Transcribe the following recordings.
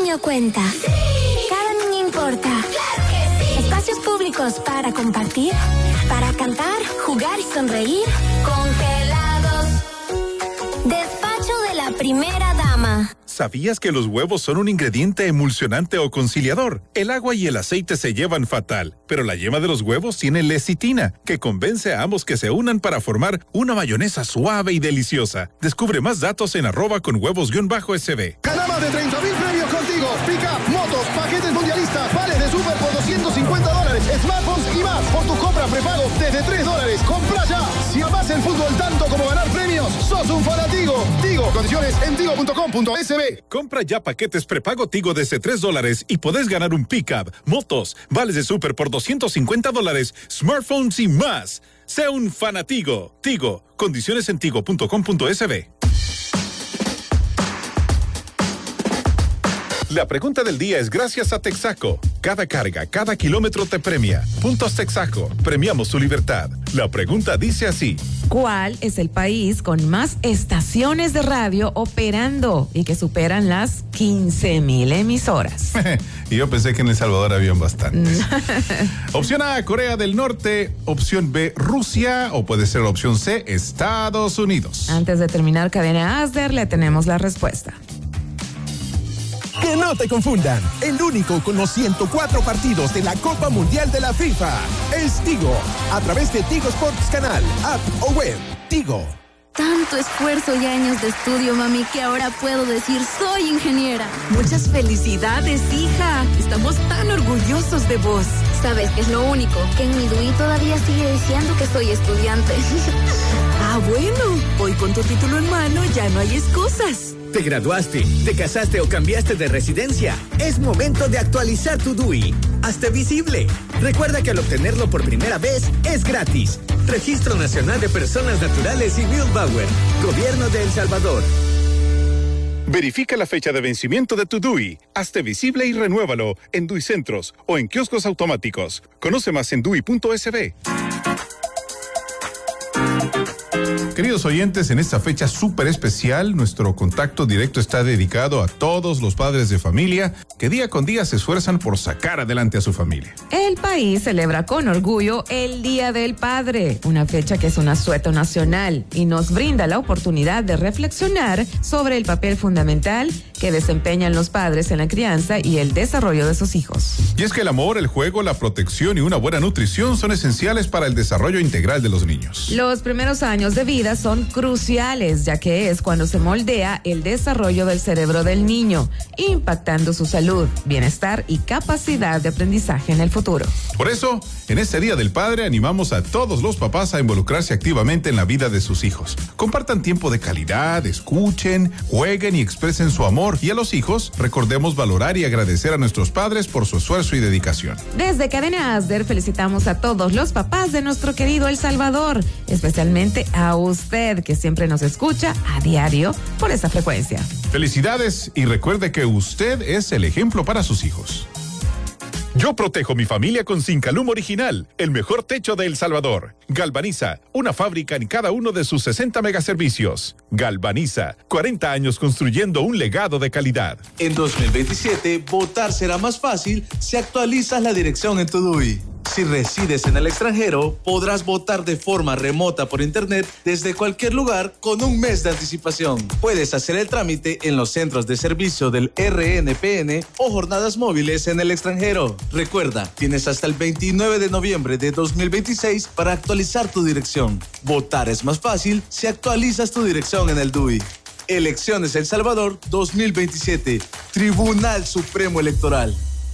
niño cuenta. Cada niño importa. Espacios públicos para compartir, para cantar, jugar y sonreír. Congelados. Despacho de la primera dama. ¿Sabías que los huevos son un ingrediente emulsionante o conciliador? El agua y el aceite se llevan fatal, pero la yema de los huevos tiene lecitina, que convence a ambos que se unan para formar una mayonesa suave y deliciosa. Descubre más datos en @con-huevos_sb. Gana más de 30,000 premios contigo. Pick-up, motos, paquetes mundialistas, vales de Super por $250, smartphones y más. Por tu compra prepago desde $3. Compra ya. Si amás el fútbol tanto como ganar premios, sos un fanatigo. Tigo, condiciones en tigo.com.sb. Compra ya paquetes prepago Tigo desde $3 y podés ganar un pick-up, motos, vales de Super por $250, smartphones y más. Sea un fanatigo. Tigo, condiciones en tigo.com.sb. La pregunta del día es gracias a Texaco. Cada carga, cada kilómetro te premia. Puntos Texaco. Premiamos tu libertad. La pregunta dice así. ¿Cuál es el país con más estaciones de radio operando y que superan las 15,000 emisoras? Y yo pensé que en El Salvador habían bastantes. Opción A, Corea del Norte. Opción B, Rusia. O puede ser opción C, Estados Unidos. Antes de terminar Cadena Asder, le tenemos la respuesta. Que no te confundan, el único con los 104 partidos de la Copa Mundial de la FIFA es Tigo, a través de Tigo Sports Canal, app o web. Tigo. Tanto esfuerzo y años de estudio, mami, que ahora puedo decir soy ingeniera. Muchas felicidades, hija. Estamos tan orgullosos de vos. ¿Sabes qué es lo único? Que en mi DUI todavía sigue diciendo que soy estudiante. Ah, bueno, hoy con tu título en mano ya no hay excusas. ¿Te graduaste, te casaste o cambiaste de residencia? Es momento de actualizar tu DUI. Hazte visible. Recuerda que al obtenerlo por primera vez es gratis. Registro Nacional de Personas Naturales y Milbauer. Gobierno de El Salvador. Verifica la fecha de vencimiento de tu DUI. Hazte visible y renuévalo en DUI Centros o en kioscos automáticos. Conoce más en DUI.sb. Queridos oyentes, en esta fecha súper especial, nuestro contacto directo está dedicado a todos los padres de familia que día con día se esfuerzan por sacar adelante a su familia. El país celebra con orgullo el Día del Padre, una fecha que es un asueto nacional y nos brinda la oportunidad de reflexionar sobre el papel fundamental que desempeñan los padres en la crianza y el desarrollo de sus hijos. Y es que el amor, el juego, la protección y una buena nutrición son esenciales para el desarrollo integral de los niños. Los primeros años de vida son cruciales, ya que es cuando se moldea el desarrollo del cerebro del niño, impactando su salud, bienestar y capacidad de aprendizaje en el futuro. Por eso, en este Día del Padre animamos a todos los papás a involucrarse activamente en la vida de sus hijos. Compartan tiempo de calidad, escuchen, jueguen y expresen su amor. Y a los hijos, recordemos valorar y agradecer a nuestros padres por su esfuerzo y dedicación. Desde Cadena Asder felicitamos a todos los papás de nuestro querido El Salvador, especialmente a usted que siempre nos escucha a diario por esta frecuencia. Felicidades y recuerde que usted es el ejemplo para sus hijos. Yo protejo mi familia con Sincalum Original, el mejor techo de El Salvador. Galvaniza, una fábrica en cada uno de sus 60 megaservicios. Galvaniza, 40 años construyendo un legado de calidad. En 2027, votar será más fácil si actualizas la dirección en tu DUI. Si resides en el extranjero, podrás votar de forma remota por internet desde cualquier lugar con un mes de anticipación. Puedes hacer el trámite en los centros de servicio del RNPN o jornadas móviles en el extranjero. Recuerda, tienes hasta el 29 de noviembre de 2026 para actualizar tu dirección. Votar es más fácil si actualizas tu dirección en el DUI. Elecciones El Salvador 2027. Tribunal Supremo Electoral.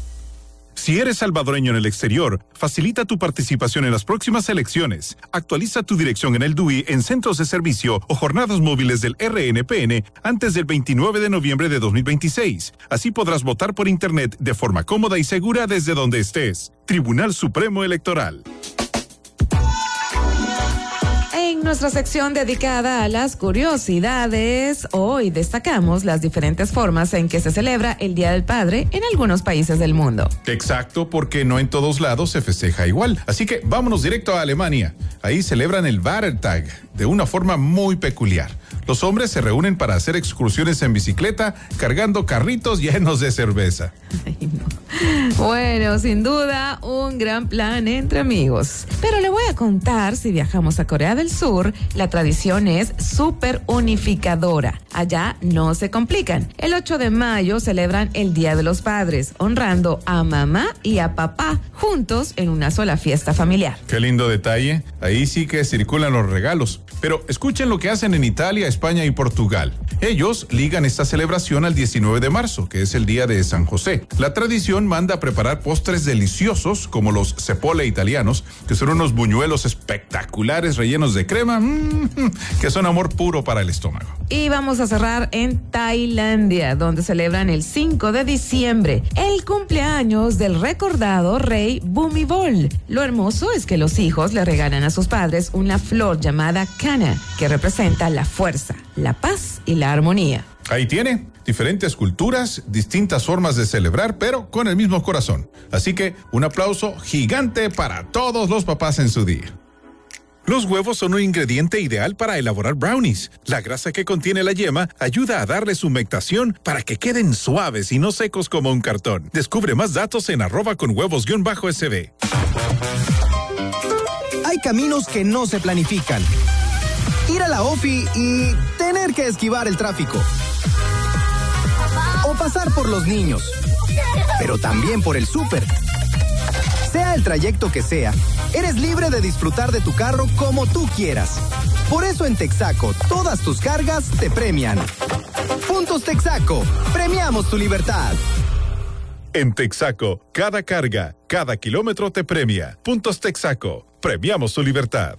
Si eres salvadoreño en el exterior, facilita tu participación en las próximas elecciones. Actualiza tu dirección en el DUI en centros de servicio o jornadas móviles del RNPN antes del 29 de noviembre de 2026. Así podrás votar por internet de forma cómoda y segura desde donde estés. Tribunal Supremo Electoral. En nuestra sección dedicada a las curiosidades, hoy destacamos las diferentes formas en que se celebra el Día del Padre en algunos países del mundo. Exacto, porque no en todos lados se festeja igual. Así que vámonos directo a Alemania. Ahí celebran el Vatertag de una forma muy peculiar. Los hombres se reúnen para hacer excursiones en bicicleta, cargando carritos llenos de cerveza. Ay, no. Bueno, sin duda, un gran plan entre amigos. Pero le voy a contar, si viajamos a Corea del Sur, la tradición es súper unificadora. Allá no se complican. El 8 de mayo celebran el Día de los Padres, honrando a mamá y a papá juntos en una sola fiesta familiar. Qué lindo detalle. Ahí sí que circulan los regalos. Pero escuchen lo que hacen en Italia, España y Portugal. Ellos ligan esta celebración al 19 de marzo, que es el día de San José. La tradición manda a preparar postres deliciosos, como los cepole italianos, que son unos buñuelos espectaculares rellenos de crema, que son amor puro para el estómago. Y vamos a cerrar en Tailandia, donde celebran el 5 de diciembre, el cumpleaños del recordado rey Bhumibol. Lo hermoso es que los hijos le regalan a sus padres una flor llamada Kana, que representa la fuerza, la paz y la armonía. Ahí tiene, diferentes culturas, distintas formas de celebrar, pero con el mismo corazón. Así que un aplauso gigante para todos los papás en su día. Los huevos son un ingrediente ideal para elaborar brownies. La grasa que contiene la yema ayuda a darles humectación para que queden suaves y no secos como un cartón. Descubre más datos en @conhuevos_sb. Hay caminos que no se planifican. Ir a la OFI y tener que esquivar el tráfico. O pasar por los niños. Pero también por el súper. Sea el trayecto que sea, eres libre de disfrutar de tu carro como tú quieras. Por eso en Texaco, todas tus cargas te premian. Puntos Texaco, premiamos tu libertad. En Texaco, cada carga, cada kilómetro te premia. Puntos Texaco, premiamos tu libertad.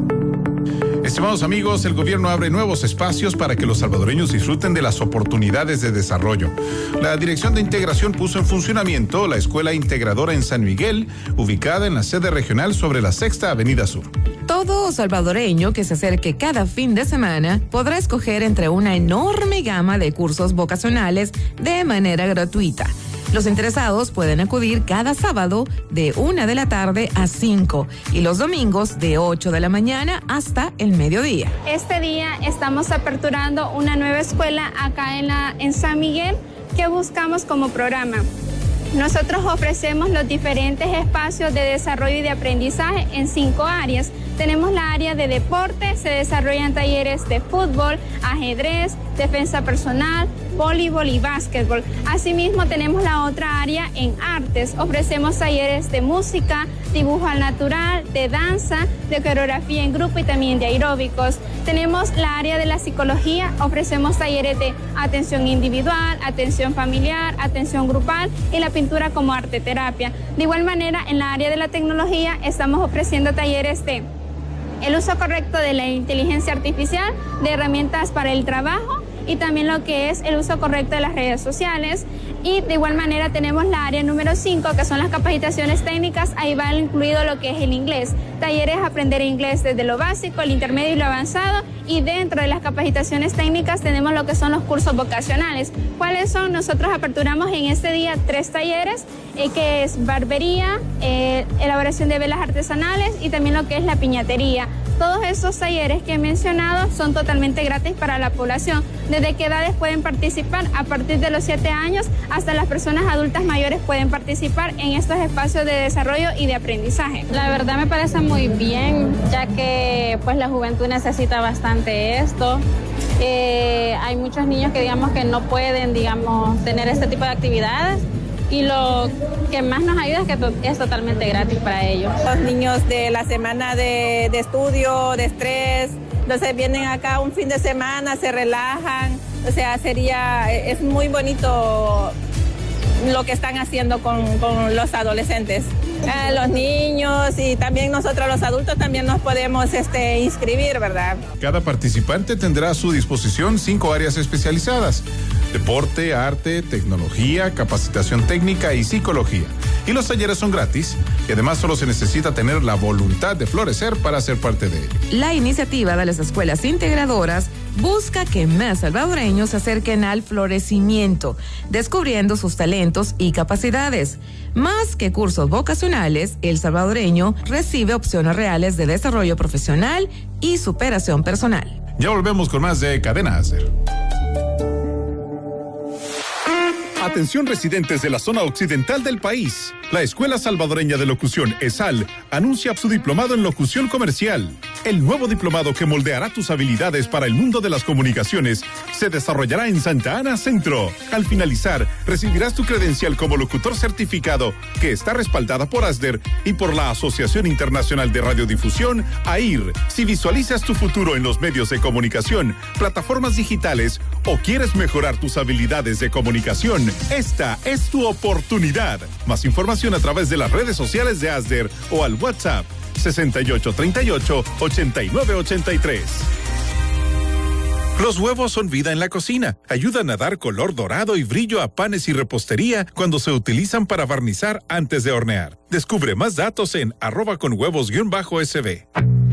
Estimados amigos, el gobierno abre nuevos espacios para que los salvadoreños disfruten de las oportunidades de desarrollo. La Dirección de Integración puso en funcionamiento la Escuela Integradora en San Miguel, ubicada en la sede regional sobre la 6ª Avenida Sur. Todo salvadoreño que se acerque cada fin de semana podrá escoger entre una enorme gama de cursos vocacionales de manera gratuita. Los interesados pueden acudir cada sábado de 1 de la tarde a 5 y los domingos de 8 de la mañana hasta el mediodía. Este día estamos aperturando una nueva escuela acá en San Miguel que buscamos como programa. Nosotros ofrecemos los diferentes espacios de desarrollo y de aprendizaje en 5 áreas. Tenemos la área de deporte, se desarrollan talleres de fútbol, ajedrez, defensa personal, voleibol y básquetbol. Asimismo, tenemos la otra área en artes. Ofrecemos talleres de música, dibujo al natural, de danza, de coreografía en grupo y también de aeróbicos. Tenemos la área de la psicología. Ofrecemos talleres de atención individual, atención familiar, atención grupal y la pintura como arte terapia. De igual manera, en la área de la tecnología estamos ofreciendo talleres de el uso correcto de la inteligencia artificial, de herramientas para el trabajo y también lo que es el uso correcto de las redes sociales. Y de igual manera tenemos la área número 5, que son las capacitaciones técnicas. Ahí va incluido lo que es el inglés. Talleres aprender inglés desde lo básico, el intermedio y lo avanzado. Y dentro de las capacitaciones técnicas tenemos lo que son los cursos vocacionales. ¿Cuáles son? Nosotros aperturamos en este día 3 talleres, que es barbería, elaboración de velas artesanales y también lo que es la piñatería. Todos esos talleres que he mencionado son totalmente gratis para la población. ¿Desde qué edades pueden participar? A partir de los 7 años hasta las personas adultas mayores pueden participar en estos espacios de desarrollo y de aprendizaje. La verdad me parece muy bien, ya que pues la juventud necesita bastante esto. Hay muchos niños que digamos que no pueden tener este tipo de actividades. Y lo que más nos ayuda es que es totalmente gratis para ellos. Los niños de la semana de estudio, de estrés, entonces vienen acá un fin de semana, se relajan, o sea, es muy bonito lo que están haciendo con los adolescentes. Los niños y también nosotros los adultos también nos podemos inscribir, ¿verdad? Cada participante tendrá a su disposición 5 áreas especializadas: deporte, arte, tecnología, capacitación técnica y psicología. Y los talleres son gratis y además solo se necesita tener la voluntad de florecer para ser parte de ello. La iniciativa de las escuelas integradoras busca que más salvadoreños se acerquen al florecimiento, descubriendo sus talentos y capacidades. Más que cursos vocacionales, el salvadoreño recibe opciones reales de desarrollo profesional y superación personal. Ya volvemos con más de Cadena Acer. Atención residentes de la zona occidental del país. La Escuela Salvadoreña de Locución, ESAL, anuncia su diplomado en locución comercial. El nuevo diplomado que moldeará tus habilidades para el mundo de las comunicaciones se desarrollará en Santa Ana Centro. Al finalizar, recibirás tu credencial como locutor certificado que está respaldada por ASDER y por la Asociación Internacional de Radiodifusión, AIR. Si visualizas tu futuro en los medios de comunicación, plataformas digitales o quieres mejorar tus habilidades de comunicación, esta es tu oportunidad. Más información a través de las redes sociales de ASDER o al WhatsApp 6838-8983. Los huevos son vida en la cocina. Ayudan a dar color dorado y brillo a panes y repostería cuando se utilizan para barnizar antes de hornear. Descubre más datos en @conhuevos_sb.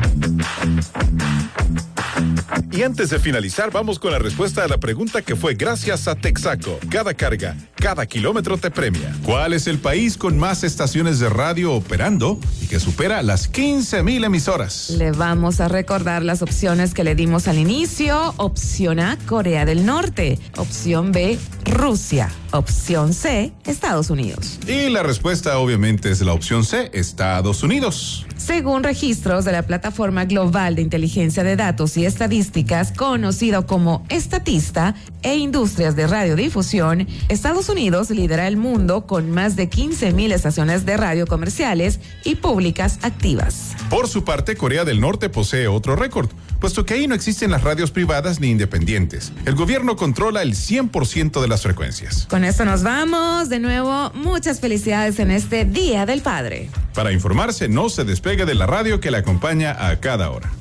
Y antes de finalizar, vamos con la respuesta a la pregunta que fue gracias a Texaco. Cada carga, cada kilómetro te premia. ¿Cuál es el país con más estaciones de radio operando y que supera las 15,000 emisoras? Le vamos a recordar las opciones que le dimos al inicio. Opción A, Corea del Norte. Opción B, Rusia. Opción C, Estados Unidos. Y la respuesta obviamente es la opción C, Estados Unidos. Según registros de la Plataforma Global de Inteligencia de Datos y Estadísticas, conocido como Estatista e Industrias de Radiodifusión, Estados Unidos lidera el mundo con más de 15,000 estaciones de radio comerciales y públicas activas. Por su parte, Corea del Norte posee otro récord, puesto que ahí no existen las radios privadas ni independientes. El gobierno controla el 100% de las frecuencias. Con esto nos vamos. De nuevo, muchas felicidades en este Día del Padre. Para informarse, no se despegue de la radio que le acompaña a cada hora.